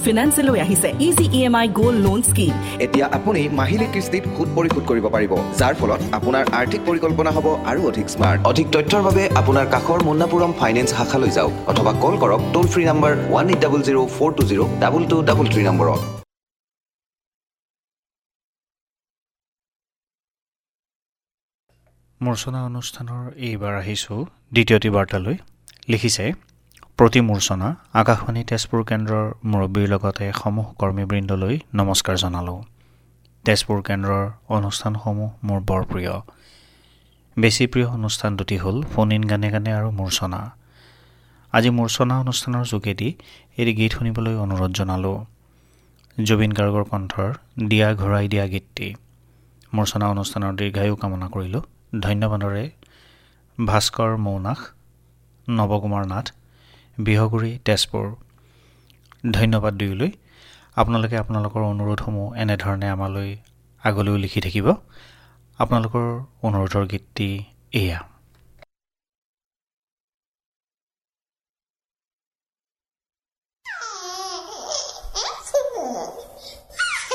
ফাইনেন্সে লৈ আহিছে easy EMI gold loan scheme. এতিয়া আপুনি মাহিলী কিস্তিত সুদ পৰিশোধ কৰিব পাৰিব, যাৰ ফলত আপোনাৰ আৰ্থিক পৰিকল্পনা হ'ব আৰু অধিক স্মাৰ্ট। অধিক তথ্যৰ বাবে আপোনাৰ কাষৰ মুন্নাপুৰম ফাইনেন্স শাখালৈ যাওক অথবা কল কৰক টোল ফ্ৰী নম্বৰ 1800-420-2233 নম্বৰত। মূৰ্ছনা অনুষ্ঠানৰ এইবাৰ আহিছোঁ দ্বিতীয়টি বাৰ্তালৈ। লিখিছে প্ৰতি মূৰ্ছনা আকাশবাণী তেজপুৰ কেন্দ্ৰৰ মুৰব্বীৰ লগতে সমূহ কৰ্মীবৃন্দলৈ নমস্কাৰ জনালোঁ। তেজপুৰ কেন্দ্ৰৰ অনুষ্ঠানসমূহ মোৰ বৰ প্ৰিয়। বেছি প্ৰিয় অনুষ্ঠান দুটি হ'ল ফোন ইন গানে গানে আৰু মূৰ্ছনা। আজি মূৰ্ছনা অনুষ্ঠানৰ যোগেদি এটি গীত শুনিবলৈ অনুৰোধ জনালোঁ। জুবিন গাৰ্গৰ কণ্ঠৰ দিয়া ঘূৰাই দিয়া গীতটি। মূৰ্ছনা অনুষ্ঠানৰ দীৰ্ঘায়ু কামনা কৰিলোঁ। ধন্যবাদৰে ভাস্কৰ মৌনাস, নৱকুমাৰ নাথ, বিহগুৰি, তেজপুৰ। ধন্যবাদ দুয়োলৈ। আপোনালোকে আপোনালোকৰ অনুৰোধসমূহ এনেধৰণে আমালৈ আগলৈও লিখি থাকিব। আপোনালোকৰ অনুৰোধৰ গীতটি এয়া।